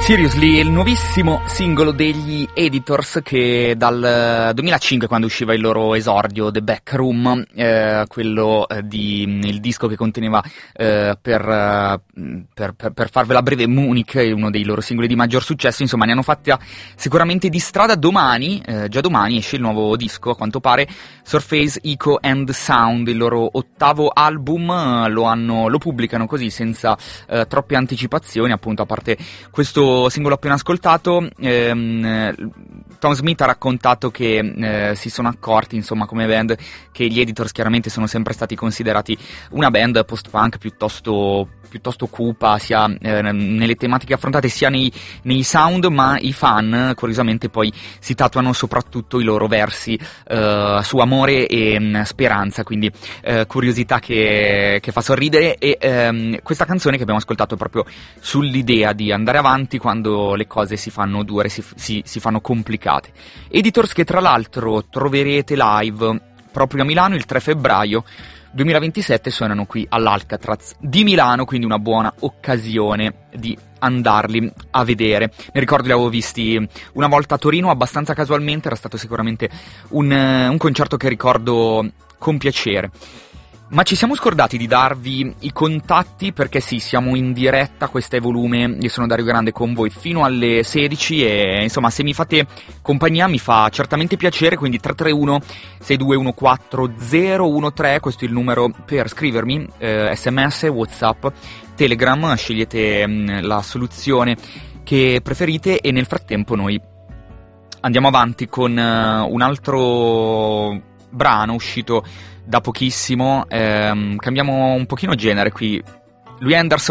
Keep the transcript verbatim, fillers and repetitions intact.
Seriously, il nuovissimo singolo degli Editors, che dal duemilacinque, quando usciva il loro esordio, The Back Room, eh, quello eh, di il disco che conteneva eh, per, eh, per, per, per farvela breve, Munich, uno dei loro singoli di maggior successo. Insomma, ne hanno fatta sicuramente di strada. Domani, eh, già domani esce il nuovo disco, a quanto pare, Surface Echo and Sound, il loro ottavo album. Lo hanno, lo pubblicano così, senza eh, troppe anticipazioni, appunto, a parte questo singolo appena ascoltato. ehm, Tom Smith ha raccontato che eh, si sono accorti, insomma, come band, che gli Editors chiaramente sono sempre stati considerati una band post-punk piuttosto piuttosto cupa, sia eh, nelle tematiche affrontate, sia nei, nei sound, ma i fan curiosamente poi si tatuano soprattutto i loro versi eh, su amore e mh, speranza, quindi eh, curiosità che, che fa sorridere. E ehm, questa canzone che abbiamo ascoltato è proprio sull'idea di andare avanti quando le cose si fanno dure, si, si, si fanno complicate. Editors, che tra l'altro troverete live proprio a Milano il tre febbraio duemilaventisette, suonano qui all'Alcatraz di Milano, quindi una buona occasione di andarli a vedere. Mi ricordo li avevo visti una volta a Torino abbastanza casualmente, era stato sicuramente un, un concerto che ricordo con piacere. Ma ci siamo scordati di darvi i contatti, perché sì, siamo in diretta, questo è Volume, io sono Dario Grande con voi fino alle sedici e insomma, se mi fate compagnia mi fa certamente piacere, quindi tre tre uno sei due uno quattro zero uno tre, questo è il numero per scrivermi, eh, sms, whatsapp, telegram, scegliete mh, la soluzione che preferite e nel frattempo noi andiamo avanti con uh, un altro brano uscito da pochissimo. ehm, cambiamo un pochino genere qui. Louis Anderson